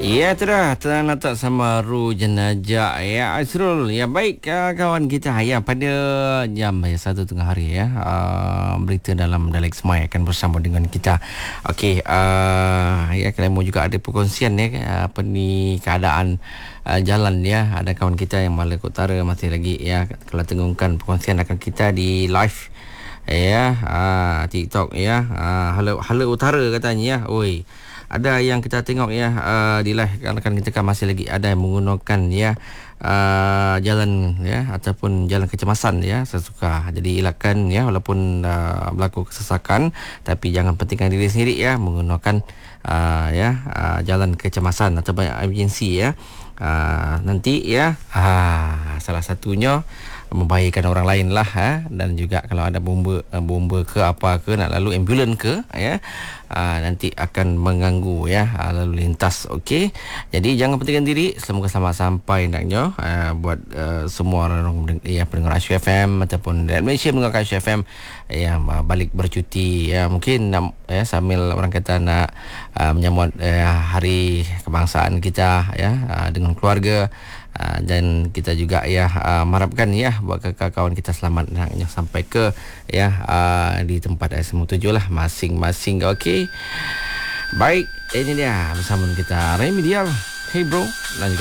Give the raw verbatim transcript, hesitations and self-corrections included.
Ya, itulah Ternatak sama Ru Jenajah ya, Azrul. Ya, baik uh, kawan kita ya, pada jam ya, satu tengah hari ya, uh, berita dalam Dialek Semai akan bersama dengan kita. Okey, uh, ya, Kelemo juga ada perkongsian ya, apa ni keadaan uh, jalan ya. Ada kawan kita yang Malaysia Utara masih lagi ya, kalau tengungkan perkongsian akan kita di live ya, uh, TikTok ya, uh, Hala Hala Utara katanya ya. Oi, ada yang kita tengok ya, uh, di live kan kita kan masih lagi ada yang menggunakan ya uh, jalan ya ataupun jalan kecemasan ya sesuka. Jadi elakkan ya, walaupun uh, berlaku kesesakan, tapi jangan pentingkan diri sendiri ya menggunakan uh, ya uh, jalan kecemasan atau emergency ya. Uh, nanti ya uh, salah satunya membahayakan orang lain lah ha? Dan juga kalau ada bomba bomba ke apa ke, nak lalu ambulan ke ya, aa, nanti akan mengganggu ya lalu lintas. Okey, jadi jangan pentingkan diri. Semoga selamat sampai naknya aa, buat aa, semua orang yang pendengar Aisyah F M ataupun dari Malaysia mendengar Aisyah F M yang balik bercuti ya, mungkin nak, ya, sambil orang kata nak aa, menyambut ya, hari kebangsaan kita ya aa, dengan keluarga. Uh, dan kita juga ya uh, mengharapkan ya buat kawan kita selamat naknya sampai ke ya uh, di tempat S M tujuh lah masing-masing. Okey, baik, ini dia bersama kita Remedial. Hey bro, dan juga